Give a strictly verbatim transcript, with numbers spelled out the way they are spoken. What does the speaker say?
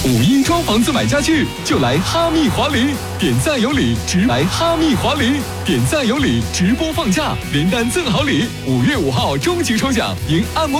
五一装房子买家具就来哈密华林，点赞有礼，直来哈密华林，点赞有礼，直播放假，连单赠好礼。五月五号终极抽奖，赢按摩